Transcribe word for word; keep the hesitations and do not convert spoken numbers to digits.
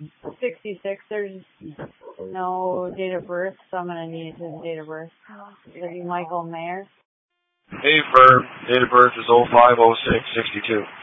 sixty-six. There's no date of birth, so I'm going to need his date of birth. Is he Michael Mayer? Hey, firm. Date of birth is oh five oh six sixty-two.